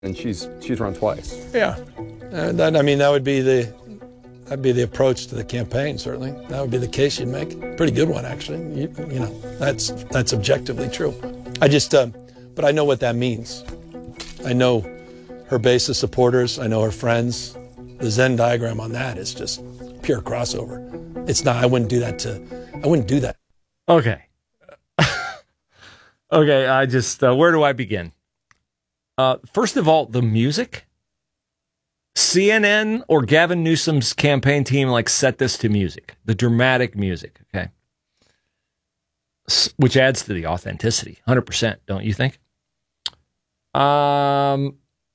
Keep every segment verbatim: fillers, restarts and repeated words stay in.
And she's she's run twice. Yeah, and that, I mean that would be the that'd be the approach to the campaign. Certainly, that would be the case you'd make. Pretty good one, actually. You, you know, that's that's objectively true. I just, uh, but I know what that means. I know her base of supporters. I know her friends. The Venn diagram on that is just pure crossover. It's not. I wouldn't do that to. I wouldn't do that. Okay. okay. I just. Uh, where do I begin? Uh, first of all, the music. C N N or Gavin Newsom's campaign team like set this to music, the dramatic music, okay, S- which adds to the authenticity, one hundred percent, don't you think? Um,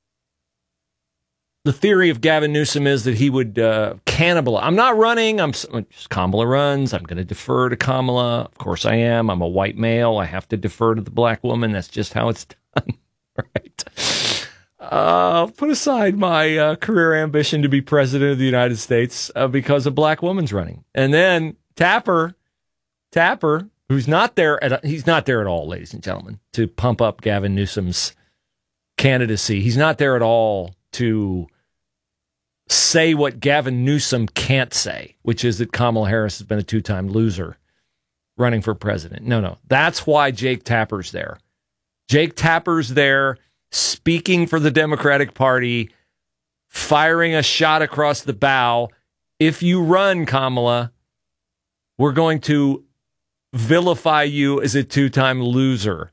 the theory of Gavin Newsom is that he would uh, cannibalize. I'm not running. I'm just Kamala runs. I'm going to defer to Kamala. Of course I am. I'm a white male. I have to defer to the black woman. That's just how it's done. Right. Uh, put aside my uh, career ambition to be president of the United States uh, because a black woman's running. And then Tapper, Tapper, who's not there at he's not there at all, ladies and gentlemen, to pump up Gavin Newsom's candidacy. He's not there at all to say what Gavin Newsom can't say, which is that Kamala Harris has been a two-time loser running for president. No, no. That's why Jake Tapper's there. Jake Tapper's there speaking for the Democratic Party, firing a shot across the bow. If you run, Kamala, we're going to vilify you as a two-time loser,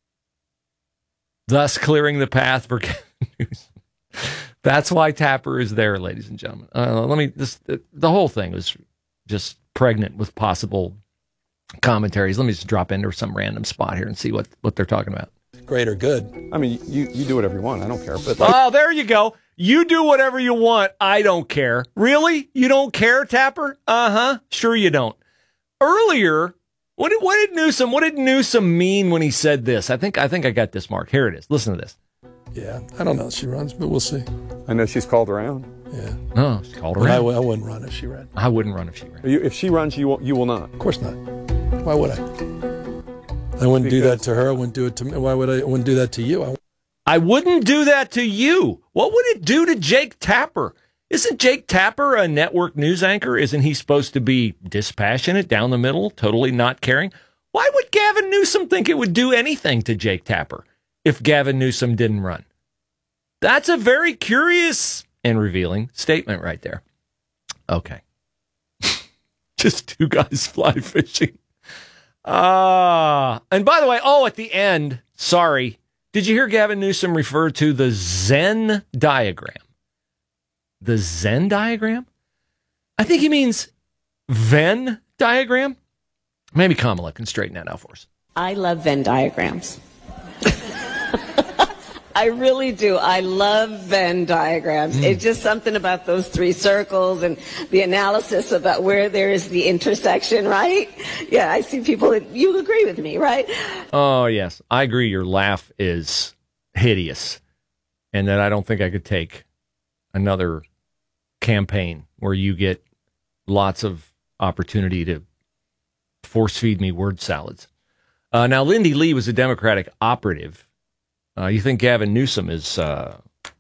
thus clearing the path for Gavin Newsom. That's why Tapper is there, ladies and gentlemen. Uh, let me. This, the whole thing was just pregnant with possible commentaries. Let me just drop into some random spot here and see what, what they're talking about. Great or good. I mean, you, you do whatever you want. I don't care. But like, oh, there you go. You do whatever you want. I don't care. Really? You don't care, Tapper? Uh-huh. Sure you don't. Earlier, what did, what did Newsom, what did Newsom mean when he said this? I think I think I got this, Mark. Here it is. Listen to this. Yeah, I don't know if she runs, but we'll see. I know she's called around. Yeah. No, she's called But I, around. w- I wouldn't run if she ran. I wouldn't run if she ran. You, if she runs, you will, you will not. Of course not. Why would I? I wouldn't do that to her. I wouldn't do it to me. Why would I? I wouldn't do that to you. I, I wouldn't do that to you. What would it do to Jake Tapper? Isn't Jake Tapper a network news anchor? Isn't he supposed to be dispassionate, down the middle, totally not caring? Why would Gavin Newsom think it would do anything to Jake Tapper if Gavin Newsom didn't run? That's a very curious and revealing statement right there. Okay. Just two guys fly fishing. Ah, uh, and by the way, oh, at the end, sorry, did you hear Gavin Newsom refer to the Venn diagram? The Venn diagram? I think he means Venn diagram. Maybe Kamala can straighten that out for us. I love Venn diagrams. I really do. I love Venn diagrams. Mm. It's just something about those three circles and the analysis about where there is the intersection, right? Yeah, I see people, you agree with me, right? Oh, yes. I agree. Your laugh is hideous. And that I don't think I could take another campaign where you get lots of opportunity to force feed me word salads. Uh, now, Lindy Lee was a Democratic operative. Uh, you think Gavin Newsom is uh,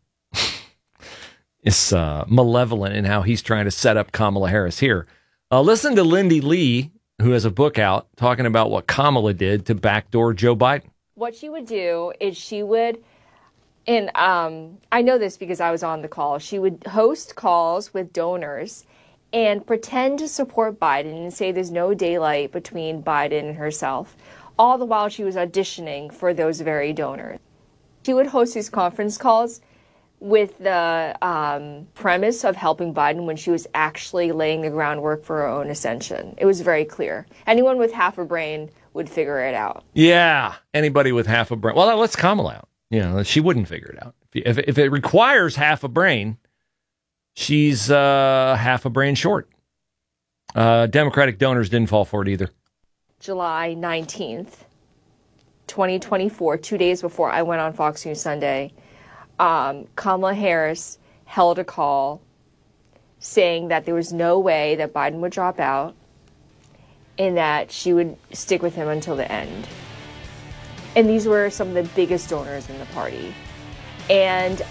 is uh, malevolent in how he's trying to set up Kamala Harris here? Uh, listen to Lindy Lee, who has a book out talking about what Kamala did to backdoor Joe Biden. What she would do is she would, and um, I know this because I was on the call, she would host calls with donors and pretend to support Biden and say there's no daylight between Biden and herself, all the while she was auditioning for those very donors. She would host these conference calls with the um, premise of helping Biden when she was actually laying the groundwork for her own ascension. It was very clear. Anyone with half a brain would figure it out. Yeah, anybody with half a brain. Well, let's Kamala out. You know, she wouldn't figure it out. If, if it requires half a brain, she's uh, half a brain short. Uh, Democratic donors didn't fall for it either. July nineteenth. twenty twenty-four, two days before I went on Fox News Sunday, um, Kamala Harris held a call saying that there was no way that Biden would drop out and that she would stick with him until the end. And these were some of the biggest donors in the party. And